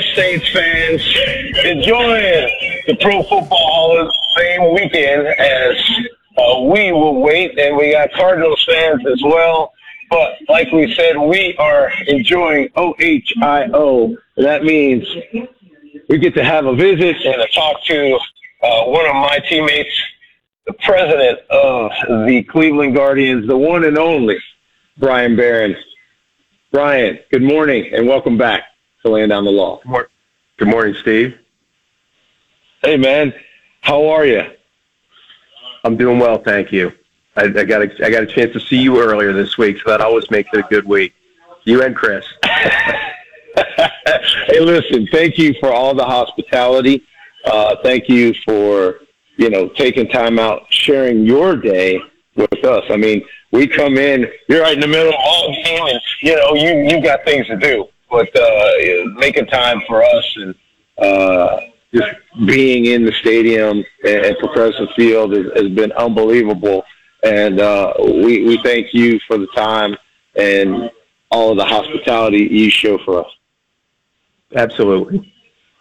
Saints fans enjoying the Pro Football Hall of Fame weekend as we will wait, and we got Cardinals fans as well. But like we said, we are enjoying OHIO. That means we get to have a visit and a talk to one of my teammates, the president of the Cleveland Guardians, the one and only Brian Barron. Brian, good morning and welcome back to Laying Down the Law. Good morning, Steve. Hey, man. How are you? I'm doing well, thank you. I got a chance to see you earlier this week, so that always makes it a good week. You and Chris. Hey, listen, thank you for all the hospitality. Thank you for, taking time out, sharing your day with us. I mean, we come in, you're right in the middle of all game, and, you got things to do. But making time for us and just being in the stadium at Progressive Field has been unbelievable. And we thank you for the time and all of the hospitality you show for us. Absolutely.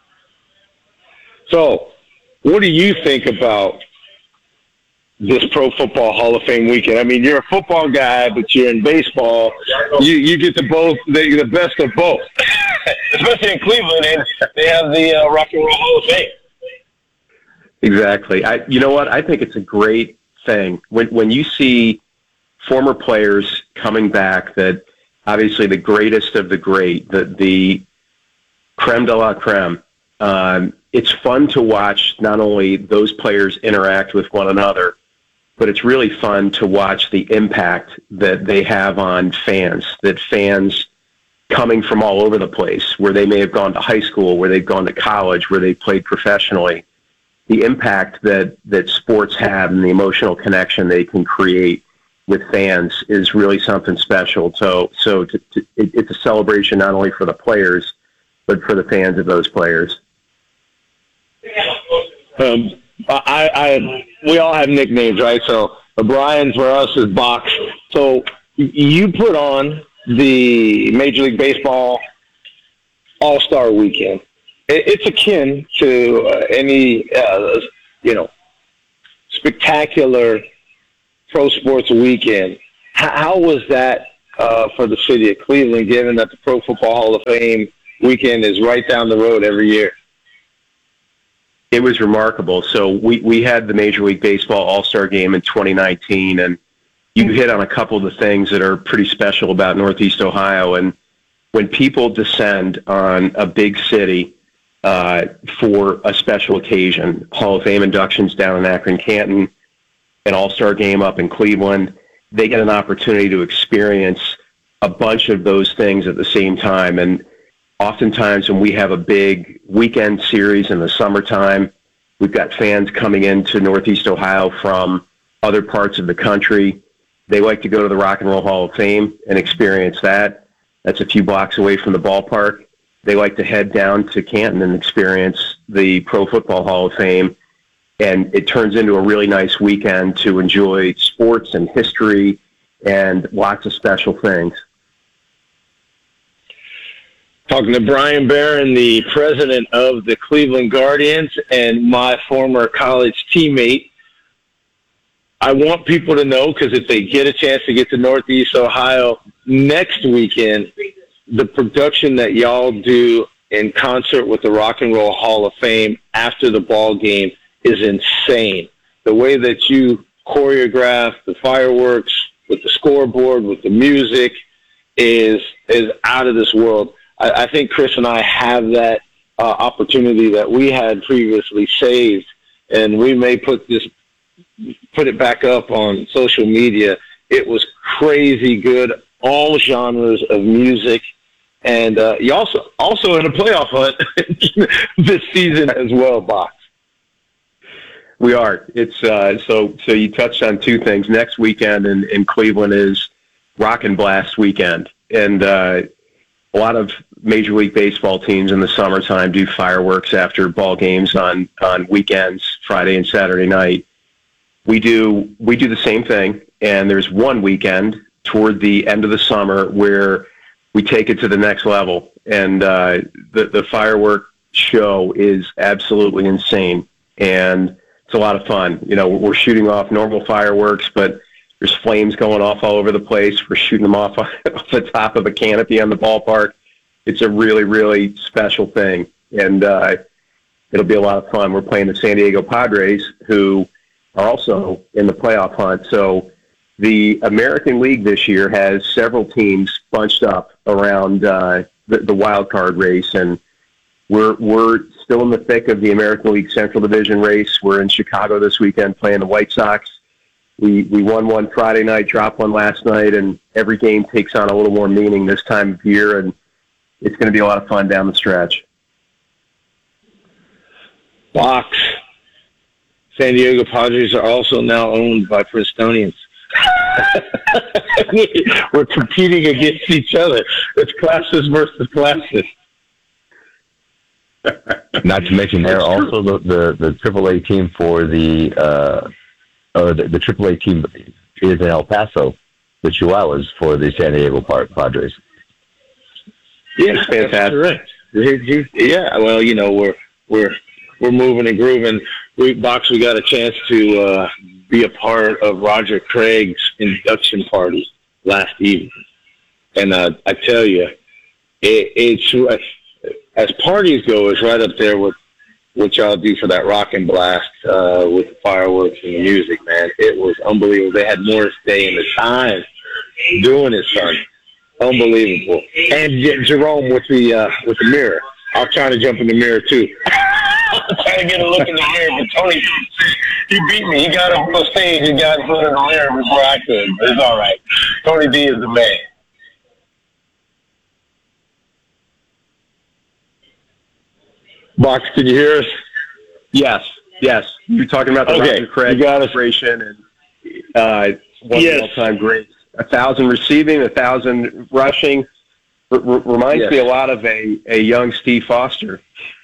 So, what do you think about this Pro Football Hall of Fame weekend? I mean, you're a football guy, but you're in baseball. You get the best of both, especially in Cleveland, and they have the Rock and Roll Hall of Fame. Exactly. You know what? I think it's a great thing when you see former players coming back. That obviously the greatest of the great, the creme de la creme. It's fun to watch not only those players interact with one another, but it's really fun to watch the impact that they have on fans, that fans coming from all over the place, where they may have gone to high school, where they've gone to college, where they've played professionally, the impact that sports have and the emotional connection they can create with fans is really something special. So it's a celebration not only for the players, but for the fans of those players. We all have nicknames, right? So Brian's for us is Box. So you put on the Major League Baseball All-Star Weekend. It's akin to any spectacular pro sports weekend. How was that for the city of Cleveland, given that the Pro Football Hall of Fame weekend is right down the road every year? It was remarkable. So we had the Major League Baseball All-Star Game in 2019, and you hit on a couple of the things that are pretty special about Northeast Ohio. And when people descend on a big city for a special occasion, Hall of Fame inductions down in Akron-Canton, an All-Star Game up in Cleveland, they get an opportunity to experience a bunch of those things at the same time. And oftentimes when we have a big weekend series in the summertime, we've got fans coming into Northeast Ohio from other parts of the country. They like to go to the Rock and Roll Hall of Fame and experience that. That's a few blocks away from the ballpark. They like to head down to Canton and experience the Pro Football Hall of Fame. And it turns into a really nice weekend to enjoy sports and history and lots of special things. Talking to Brian Barron, the president of the Cleveland Guardians and my former college teammate. I want people to know, because if they get a chance to get to Northeast Ohio next weekend, the production that y'all do in concert with the Rock and Roll Hall of Fame after the ball game is insane. The way that you choreograph the fireworks with the scoreboard, with the music, is out of this world. I think Chris and I have that opportunity that we had previously saved, and we may put it back up on social media. It was crazy good, all genres of music, and you also in a playoff hunt this season as well, Box. We are. It's so you touched on two things. Next weekend in Cleveland is Rock and Blast weekend, and a lot of Major League Baseball teams in the summertime do fireworks after ball games on weekends, Friday and Saturday night. We do the same thing, and there's one weekend toward the end of the summer where we take it to the next level. And the firework show is absolutely insane, and it's a lot of fun. You know, we're shooting off normal fireworks, but there's flames going off all over the place. We're shooting them off the top of a canopy on the ballpark. It's a really, really special thing, and it'll be a lot of fun. We're playing the San Diego Padres, who are also in the playoff hunt. So the American League this year has several teams bunched up around the wild card race, and we're still in the thick of the American League Central Division race. We're in Chicago this weekend playing the White Sox. We won one Friday night, dropped one last night, and every game takes on a little more meaning this time of year, and it's going to be a lot of fun down the stretch. Box. San Diego Padres are also now owned by Princetonians. We're competing against each other. It's classes versus classes. Not to mention, they're also the AAA team for the AAA team is in El Paso, the Chihuahuas for the San Diego Padres. Yeah, that's fantastic. Yeah, well, you know, we're moving and grooving. We got a chance to be a part of Roger Craig's induction party last evening, and I tell you, it's as parties go, it's right up there with what y'all do for that rock and blast with the fireworks and the music, man. It was unbelievable. They had Morris Day in the time doing it, son. Unbelievable. And Jerome with the mirror. I'm trying to jump in the mirror too. I'm trying to get a look in the mirror, but Tony, he beat me. He got up on stage and got in front of the mirror before I could. It's all right. Tony D is the man. Box, can you hear us? Yes. You're talking about the Roger Craig celebration and one of the all-time greats. 1,000 receiving, 1,000 rushing. Reminds me a lot of a young Steve Foster.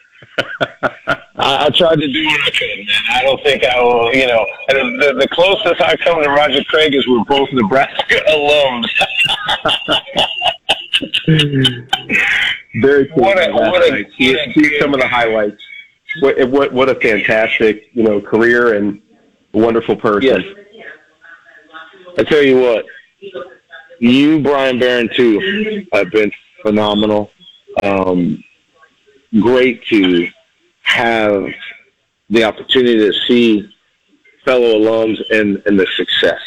I tried to do what I could, man. I don't think I will, you know. The closest I come to Roger Craig is we're both Nebraska alums. Very cool. See some of the highlights. What a fantastic, you know, career and wonderful person. Yes. I tell you what, you, Brian Barron, too, have been phenomenal. Great to have the opportunity to see fellow alums and the success.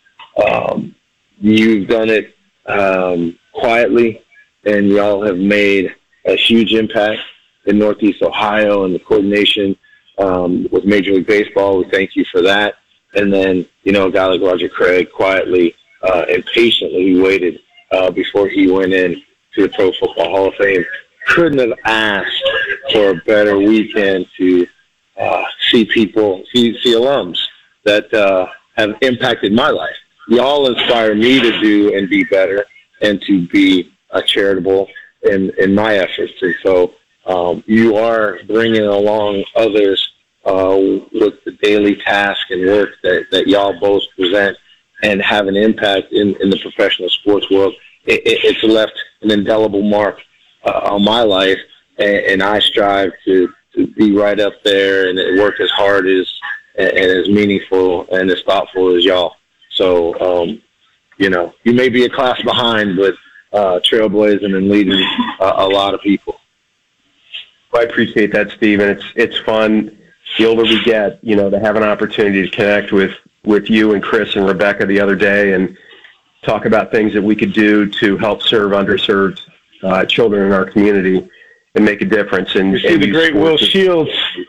You've done it quietly, and y'all have made a huge impact in Northeast Ohio and the coordination with Major League Baseball. We thank you for that. And then, you know, a guy like Roger Craig quietly and patiently waited before he went in to the Pro Football Hall of Fame. Couldn't have asked for a better weekend to see alums that have impacted my life. Y'all inspire me to do and be better and to be charitable in my efforts. And so you are bringing along others with the daily task and work that y'all both present and have an impact in the professional sports world. It's left an indelible mark on my life, and I strive to be right up there and work as hard and as meaningful and as thoughtful as y'all. So, you know, you may be a class behind, but trailblazing and leading a lot of people. I appreciate that, Steve, and it's fun. The older we get, you know, to have an opportunity to connect with you and Chris and Rebecca the other day and talk about things that we could do to help serve underserved children in our community and make a difference. And see the great Will Shields.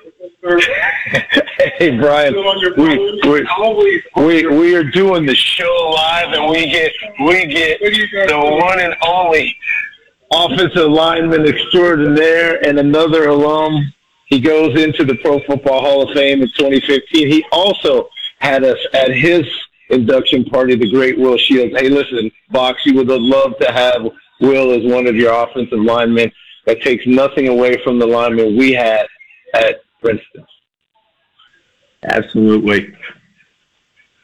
Hey, Brian, we are doing the show live, and we get the one and only offensive lineman extraordinaire and another alum. He goes into the Pro Football Hall of Fame in 2015. He also had us at his induction party, the great Will Shields. Hey, listen, Box, you would love to have Will as one of your offensive linemen. That takes nothing away from the linemen we had at Princeton. Absolutely.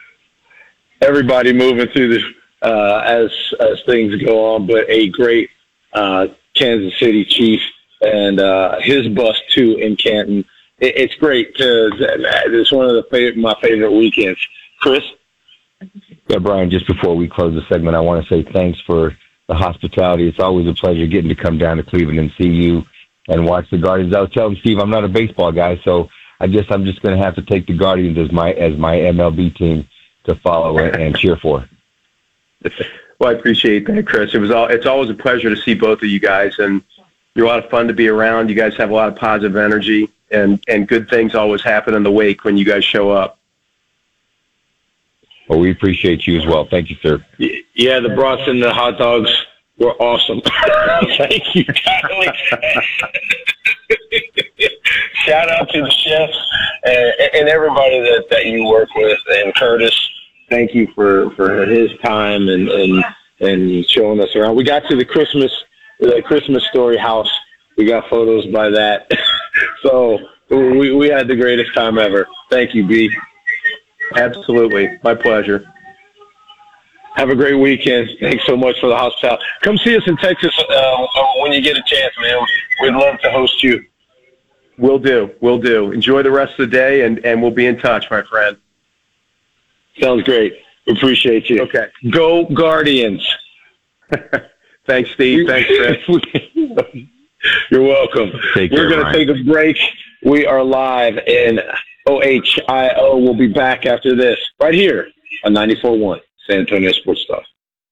Everybody moving through this as things go on, but a great Kansas City Chief and his bus too in Canton. It's great. It's one of my favorite weekends. Chris? Yeah, Brian, just before we close the segment, I want to say thanks for the hospitality. It's always a pleasure getting to come down to Cleveland and see you and watch the Guardians. I was telling Steve I'm not a baseball guy, so I'm just going to have to take the Guardians as my MLB team to follow and cheer for. Well, I appreciate that, Chris. It's always a pleasure to see both of you guys, and you're a lot of fun to be around. You guys have a lot of positive energy, and good things always happen in the wake when you guys show up. Well, we appreciate you as well. Thank you, sir. Yeah, the brats and the hot dogs were awesome. Thank you. Shout out to the chefs and everybody that you work with, and Curtis. Thank you for his time and showing us around. We got to the Christmas Story house. We got photos by that. So we had the greatest time ever. Thank you, B. Absolutely. My pleasure. Have a great weekend. Thanks so much for the hospitality. Come see us in Texas when you get a chance, man. We'd love to host you. Will do. Enjoy the rest of the day, and we'll be in touch, my friend. Sounds great. Appreciate you. Okay. Go Guardians. Thanks, Steve. Thanks, Chris. You're welcome. We're going to take a break. We are live in OHIO. We'll be back after this right here on 94.1 San Antonio Sports Stuff.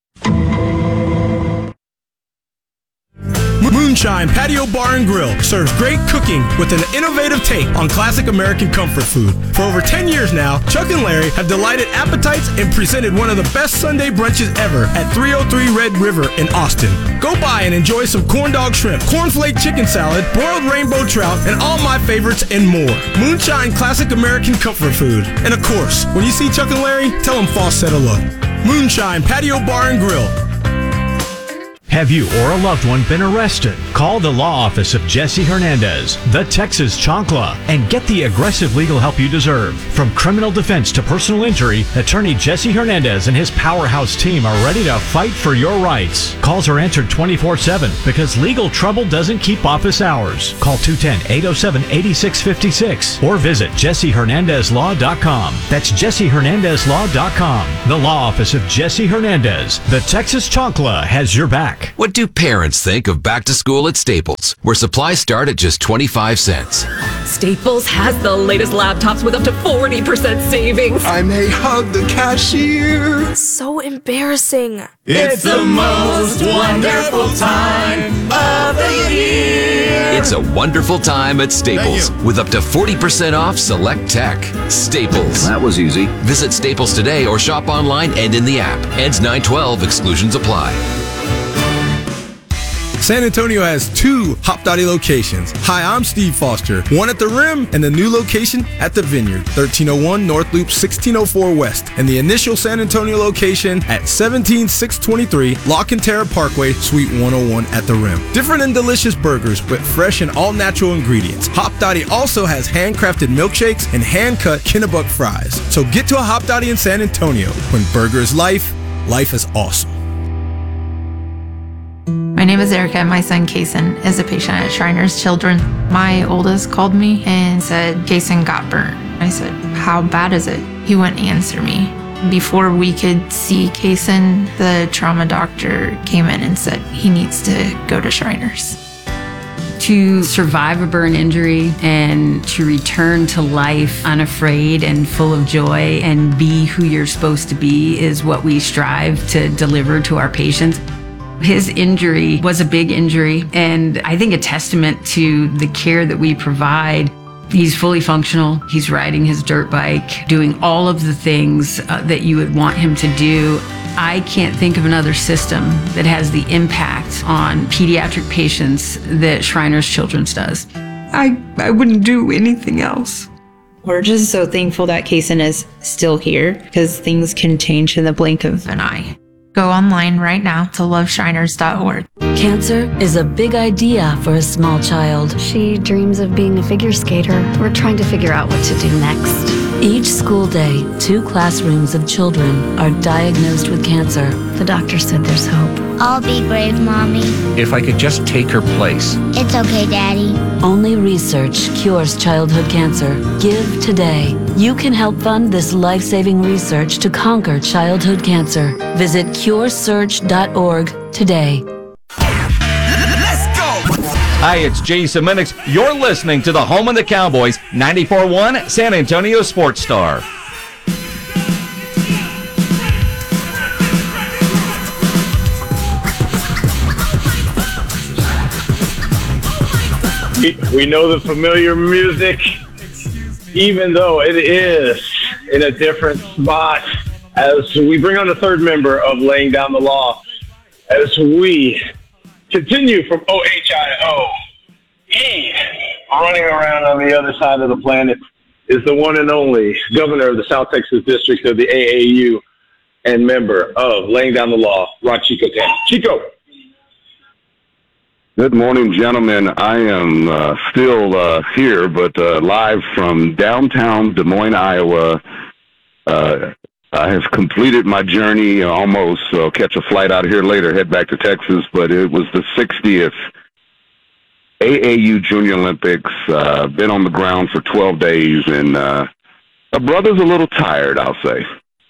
Moonshine Patio Bar and Grill serves great cooking with an innovative take on classic American comfort food. For over 10 years now, Chuck and Larry have delighted appetites and presented one of the best Sunday brunches ever at 303 Red River in Austin. Go by and enjoy some corn dog shrimp, cornflake chicken salad, broiled rainbow trout, and all my favorites and more. Moonshine classic American comfort food. And of course, when you see Chuck and Larry, tell them Foss said hello. Moonshine Patio Bar and Grill. Have you or a loved one been arrested? Call the law office of Jesse Hernandez, the Texas Chancla, and get the aggressive legal help you deserve. From criminal defense to personal injury, attorney Jesse Hernandez and his powerhouse team are ready to fight for your rights. Calls are answered 24/7 because legal trouble doesn't keep office hours. Call 210-807-8656 or visit JesseHernandezLaw.com. That's JesseHernandezLaw.com. The law office of Jesse Hernandez, the Texas Chancla, has your back. What do parents think of back to school at Staples, where supplies start at just 25 cents? Staples has the latest laptops with up to 40% savings. I may hug the cashier. So embarrassing. It's the most wonderful time of the year. It's a wonderful time at Staples with up to 40% off select tech. Staples. That was easy. Visit Staples today or shop online and in the app. Ends 9/12. Exclusions apply. San Antonio has 2 Hopdoddy locations. Hi, I'm Steve Foster. One at the Rim and the new location at the Vineyard, 1301 North Loop 1604 West. And the initial San Antonio location at 17623 La Cantera Parkway, Suite 101 at the Rim. Different and delicious burgers with fresh and all-natural ingredients. Hopdoddy also has handcrafted milkshakes and hand-cut Kennebuck fries. So get to a Hopdoddy in San Antonio. When burger is life, life is awesome. My name is Erica. My son, Kason, is a patient at Shriners Children. My oldest called me and said, Kason got burnt. I said, how bad is it? He wouldn't answer me. Before we could see Kason, the trauma doctor came in and said he needs to go to Shriners. To survive a burn injury and to return to life unafraid and full of joy and be who you're supposed to be is what we strive to deliver to our patients. His injury was a big injury, and I think a testament to the care that we provide. He's fully functional. He's riding his dirt bike, doing all of the things that you would want him to do. I can't think of another system that has the impact on pediatric patients that Shriners Children's does. I wouldn't do anything else. We're just so thankful that Kason is still here because things can change in the blink of an eye. Go online right now to loveshriners.org. Cancer is a big idea for a small child. She dreams of being a figure skater. We're trying to figure out what to do next. Each school day, 2 classrooms of children are diagnosed with cancer. The doctor said there's hope. I'll be brave, Mommy. If I could just take her place. It's okay, Daddy. Only research cures childhood cancer. Give today. You can help fund this life-saving research to conquer childhood cancer. Visit curesearch.org today. Hi, it's Jason Minix. You're listening to the home of the Cowboys, 94.1 San Antonio Sports Star. We know the familiar music, even though it is in a different spot, as we bring on the third member of Laying Down the Law, as we continue from OHIO. He, running around on the other side of the planet, is the one and only governor of the South Texas District of the AAU and member of Laying Down the Law, Rod Chico Tan. Chico. Good morning, gentlemen. I am still here, but live from downtown Des Moines, Iowa. I have completed my journey almost. I'll catch a flight out of here later, head back to Texas, but it was the 60th AAU Junior Olympics. Been on the ground for 12 days, and my brother's a little tired, I'll say.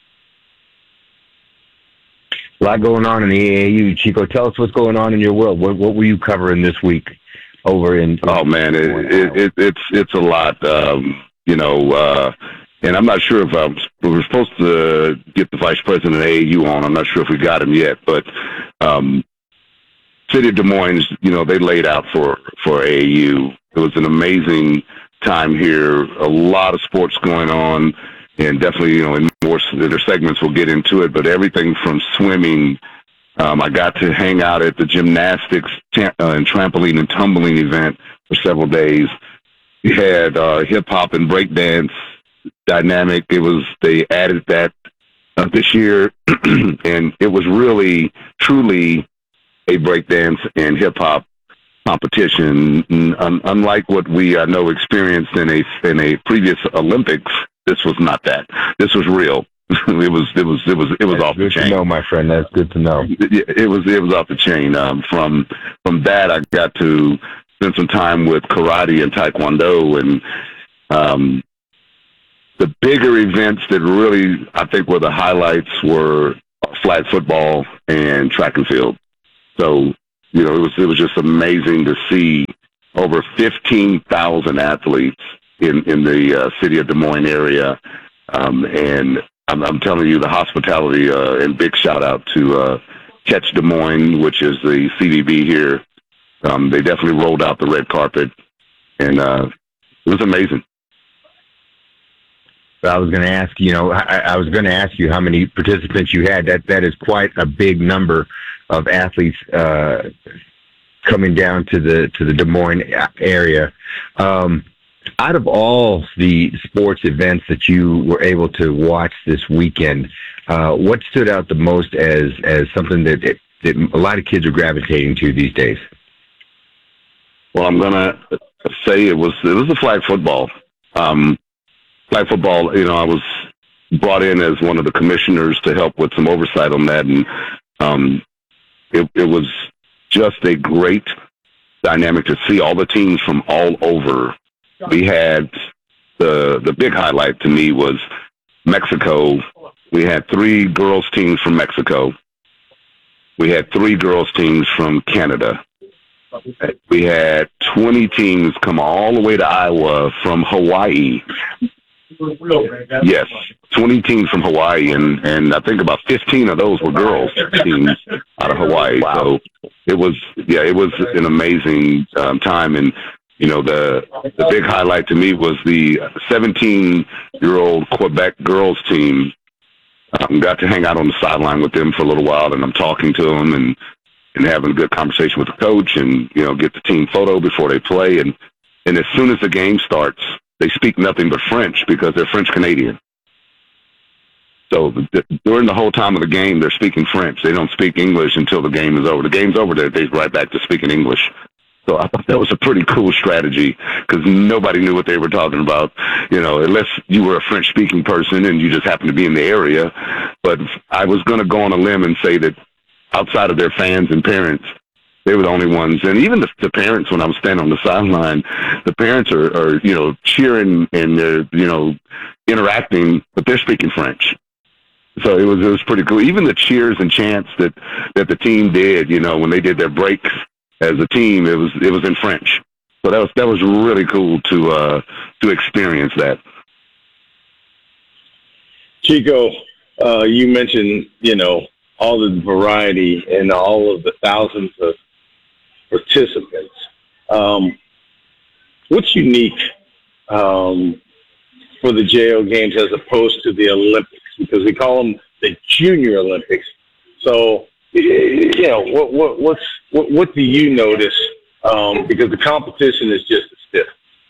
A lot going on in the AAU. Chico, tell us what's going on in your world. What were you covering this week over in? Oh man, it's a lot. And I'm not sure if we were supposed to get the vice president of AAU on. I'm not sure if we got him yet, but City of Des Moines, they laid out for AAU. It was an amazing time here. A lot of sports going on, and definitely, in more their segments we'll get into it. But everything from swimming, I got to hang out at the gymnastics and trampoline and tumbling event for several days. We had hip hop and breakdance dynamic. They added that this year, and it was really truly a breakdance and hip hop competition. Unlike what we experienced in a previous Olympics, this was not that. This was real. It was off the chain. Good to know, my friend. That's good to know. It was off the chain. From that, I got to spend some time with karate and taekwondo, and the bigger events that really, I think, were the highlights were flag football and track and field. So, it was just amazing to see over 15,000 athletes in the city of Des Moines area. And I'm telling you, the hospitality, and big shout out to Catch Des Moines, which is the CVB here. They definitely rolled out the red carpet, and it was amazing. I was going to ask, I was going to ask you how many participants you had. That is quite a big number of athletes coming down to the Des Moines area. Out of all the sports events that you were able to watch this weekend, what stood out the most as something that a lot of kids are gravitating to these days? Well, I'm going to say it was the flag football. Flag football, I was brought in as one of the commissioners to help with some oversight on that, and it was just a great dynamic to see all the teams from all over. We had the big highlight to me was Mexico. We had 3 girls teams from Mexico. We had 3 girls teams from Canada. We had 20 teams come all the way to Iowa from Hawaii. Yes, 20 teams from Hawaii, and I think about 15 of those were girls teams out of Hawaii. Wow. So it was an amazing time, and the big highlight to me was the 17-year-old Quebec girls team. Got to hang out on the sideline with them for a little while, and I'm talking to them and having a good conversation with the coach, and get the team photo before they play, and as soon as the game starts, they speak nothing but French because they're French Canadian. So during the whole time of the game, they're speaking French. They don't speak English until the game is over. The game's over, they're right back to speaking English. So I thought that was a pretty cool strategy because nobody knew what they were talking about, unless you were a French-speaking person and you just happened to be in the area. But I was going to go on a limb and say that outside of their fans and parents, they were the only ones. And even the parents, when I was standing on the sideline, the parents are cheering and they're, interacting, but they're speaking French. So it was pretty cool. Even the cheers and chants that the team did, when they did their breaks as a team, it was in French. So that was really cool to experience that. Chico, you mentioned, all the variety and all of the thousands of participants. What's unique for the JO Games as opposed to the Olympics? Because we call them the Junior Olympics. So, what do you notice? Because the competition is just as stiff.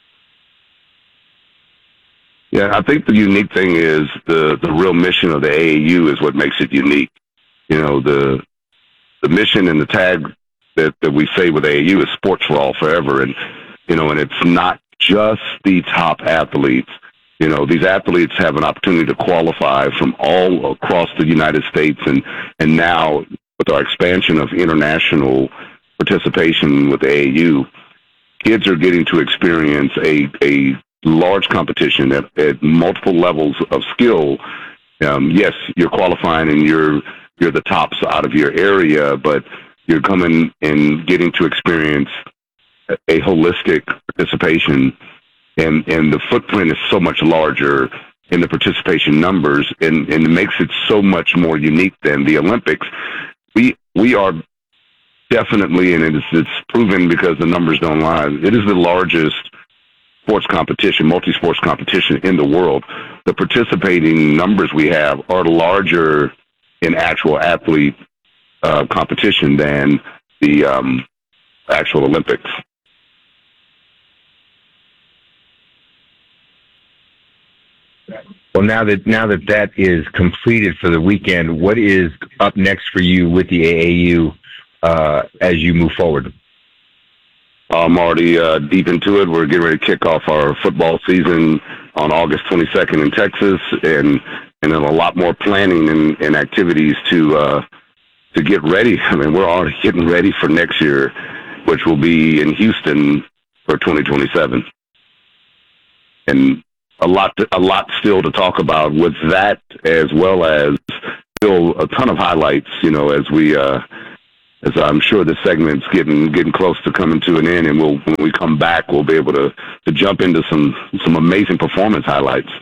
Yeah, I think the unique thing is the real mission of the AAU is what makes it unique. The mission and the tag that we say with AAU is sports for all forever. And, and it's not just the top athletes. These athletes have an opportunity to qualify from all across the United States. And now with our expansion of international participation with the AAU, kids are getting to experience a large competition at multiple levels of skill. Yes, you're qualifying and you're the tops out of your area, but you're coming and getting to experience a holistic participation, and the footprint is so much larger in the participation numbers, and it makes it so much more unique than the Olympics. We are definitely, and it's proven because the numbers don't lie, it is the largest sports competition, multi-sports competition in the world. The participating numbers we have are larger in actual athlete competition than the actual Olympics. Well, now that is completed for the weekend, what is up next for you with the AAU as you move forward? I'm already deep into it. We're getting ready to kick off our football season on August 22nd in Texas, and then a lot more planning and activities to get ready. I mean, we're already getting ready for next year, which will be in Houston for 2027. And a lot still to talk about with that, as well as still a ton of highlights, as I'm sure this segment's getting close to coming to an end, and when we come back, we'll be able to jump into some amazing performance highlights.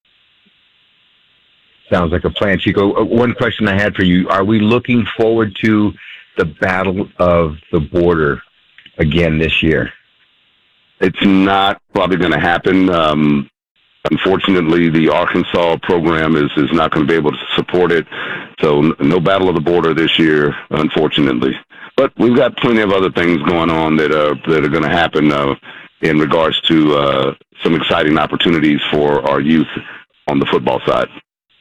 Sounds like a plan, Chico. One question I had for you: are we looking forward to the Battle of the Border again this year? It's not probably going to happen. Unfortunately, the Arkansas program is not going to be able to support it, so no Battle of the Border this year, unfortunately. But we've got plenty of other things going on that are going to happen in regards to some exciting opportunities for our youth on the football side.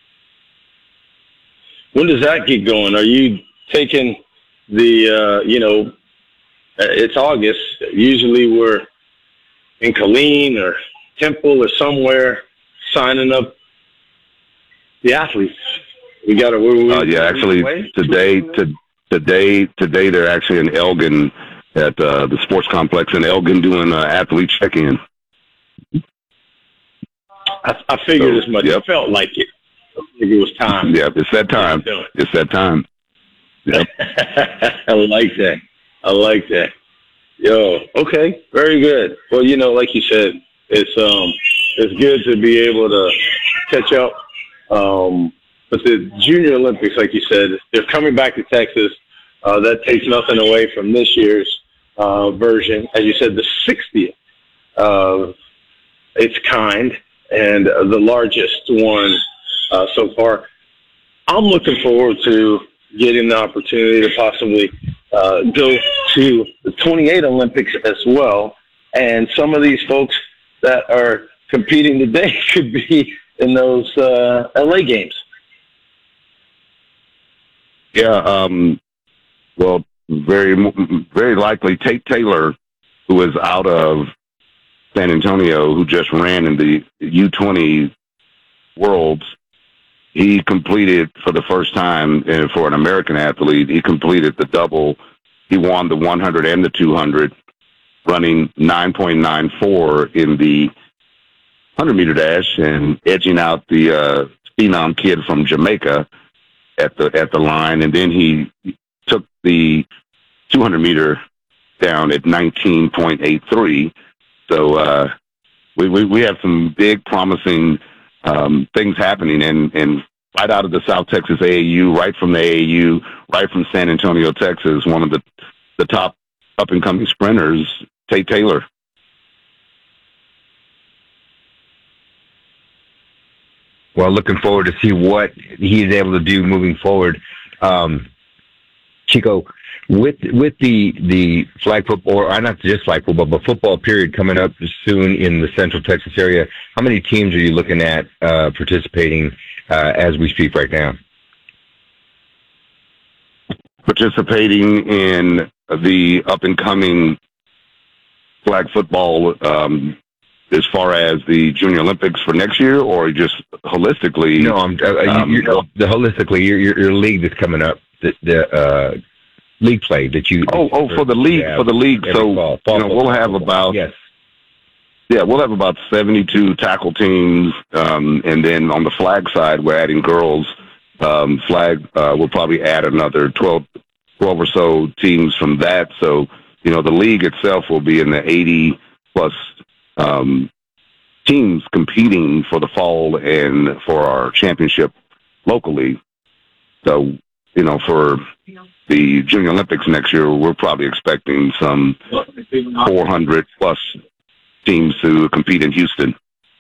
When does that get going? Are you taking the, it's August. Usually we're in Killeen or Temple or somewhere signing up the athletes. We got to. Yeah, actually today they're actually in Elgin at the sports complex in Elgin doing athlete check-in. I figured as much. Yep. I felt like it. I think it was time. Yeah, it's that time. It's that time. Yep. I like that. Yo, okay, very good. Well, like you said, it's good to be able to catch up. But the Junior Olympics, like you said, they're coming back to Texas. That takes nothing away from this year's version. As you said, the 60th of its kind and the largest one so far. I'm looking forward to getting the opportunity to possibly go to the 28 Olympics as well. And some of these folks that are competing today could be in those LA games. Yeah, well, very likely Tate Taylor who is out of San Antonio, who just ran in the U20 Worlds. He completed for the first time, and for an American athlete, he completed the double. He won the 100 and the 200, running 9.94 in the 100-meter dash and edging out the phenom kid from Jamaica at the line. And then he took the 200-meter down at 19.83. So we have some big promising things happening, and right out of the South Texas AAU, right from the AAU, right from San Antonio, Texas, one of the top up-and-coming sprinters, Tate Taylor. Well, looking forward to see what he's able to do moving forward. Chico, with the flag football, or not just flag football, but football period coming up soon in the Central Texas area, how many teams are you looking at participating as we speak right now? Participating in the up-and-coming flag football as far as the Junior Olympics for next year, or just holistically? No, holistically, your league that's coming up, the league play that you. For the league. So fall, we'll have about we'll have about 72 tackle teams, and then on the flag side, we're adding girls. Flag, we'll probably add another 12 or so teams from that. So the league itself will be in the 80 plus teams competing for the fall and for our championship locally. So, for the Junior Olympics next year, we're probably expecting some 400 plus teams to compete in Houston.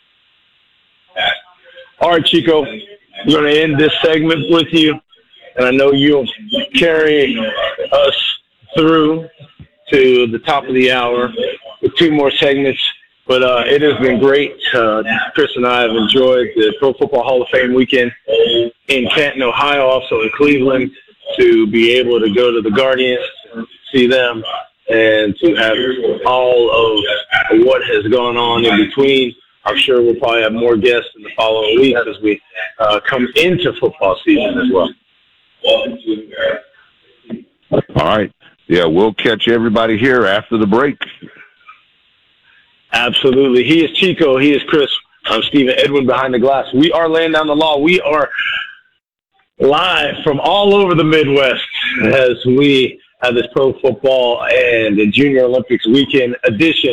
All right, Chico, we're going to end this segment with you, and I know you'll carry us through to the top of the hour with two more segments. But it has been great. Chris and I have enjoyed the Pro Football Hall of Fame weekend in Canton, Ohio, also in Cleveland, to be able to go to the Guardians, see them, and to have all of what has gone on in between. I'm sure we'll probably have more guests in the following weeks as we come into football season as well. All right. Yeah, we'll catch everybody here after the break. Absolutely. He is Chico. He is Chris. I'm Stephen Edwin behind the glass. We are laying down the law. We are live from all over the Midwest as we have this Pro Football and the Junior Olympics weekend edition